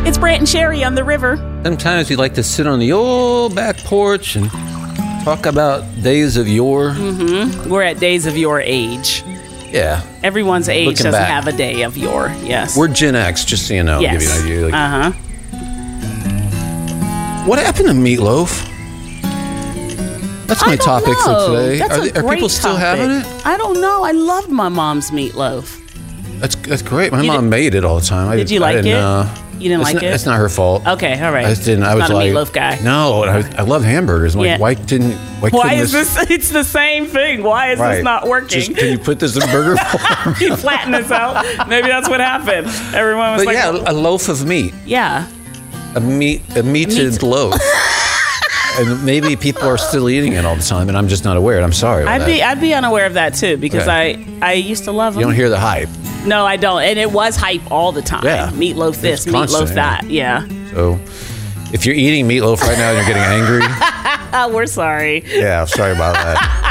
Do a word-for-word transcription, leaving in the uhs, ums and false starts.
It's Brant and Sherry on the river. Sometimes we like to sit on the old back porch and talk about days of yore. Mm-hmm. We're at days of your age. Yeah. Everyone's age Looking doesn't back. have a day of yore. Yes. We're Gen X, just so you know. yes. Give you an idea. Like, uh-huh. What happened to meatloaf? That's my I don't topic know. for today. That's are a they, are great people still topic. having it? I don't know. I loved my mom's meatloaf. That's that's great. My You mom did- made it all the time. I, Did you I like didn't, it? Uh, You didn't it's like not, it? It's not her fault. Okay, all right. I just didn't. I was Not a like, meatloaf guy. No, I, I love hamburgers. I'm like, Yeah. why didn't? Why, Why couldn't is this? It's the same thing. Why is Right. this not working? Just, can you put this in burger form? You flatten this out. Maybe that's what happened. Everyone was But like, yeah, a loaf of meat, yeah. a meat, a meated Meat. loaf. And maybe people are still eating it all the time, and I'm just not aware. I'm sorry. about I'd that. be I'd be unaware of that too because Okay. I I used to love them. You don't hear the hype. No, I don't, and it was hype all the time. Yeah. Meatloaf this, It's constant, meatloaf that. Yeah. So, if you're eating meatloaf right now and you're getting angry, Oh, we're sorry. yeah, sorry about that.